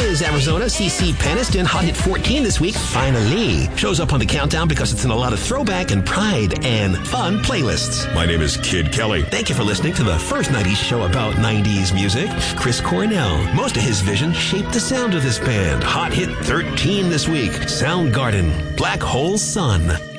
is Arizona. CeCe Peniston, Hot Hit 14 this week. Finally shows up on the countdown because it's in a lot of throwback and pride and fun playlists. My name is Kid Kelly. Thank you for listening to the first 90s show about 90s music. Chris Cornell. Most of his vision shaped the sound of this band. Hot Hit 13 this week. Soundgarden, Black Hole Sun.